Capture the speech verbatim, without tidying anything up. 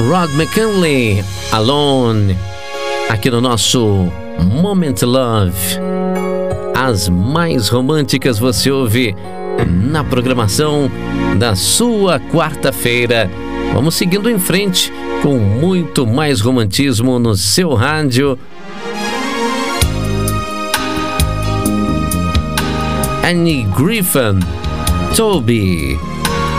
Rod McKinley, Alone, aqui no nosso Moment Love. As mais românticas você ouve na programação da sua quarta-feira. Vamos seguindo em frente com muito mais romantismo no seu rádio. Annie Griffin, Toby.